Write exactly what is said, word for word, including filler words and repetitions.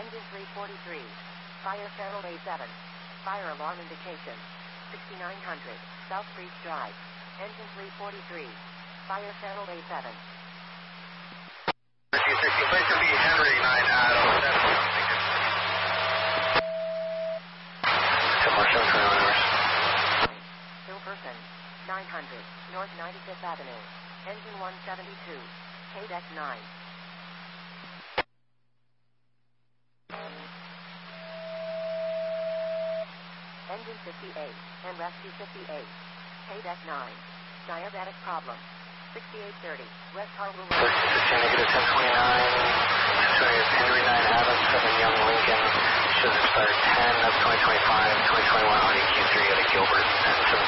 Engine three forty-three. Fire Feral A seven. Fire alarm indication. sixty-nine hundred. South Priest Drive. Engine three forty-three. Fire Feral A seven. three sixty, place to be Henry nine Adam. Commercial trailers. Hill Person. nine hundred. North ninety-fifth Avenue. Engine one seventy-two. K D E C nine. Engine fifty-eight, and Rescue fifty-eight. K D E C nine. Diabetic problem. sixty-eight thirty, West Harlem Road. fifteen negative ten twenty-nine. Henry nine Adam, seven Young Lincoln. Should have started ten of twenty twenty-five, twenty twenty-one Audi Q three out of Gilbert.